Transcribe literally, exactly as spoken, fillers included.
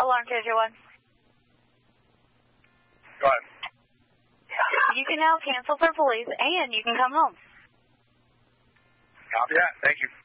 Alarm two two one. Go ahead. You can now cancel for police, and you can come home. Copy that. Thank you.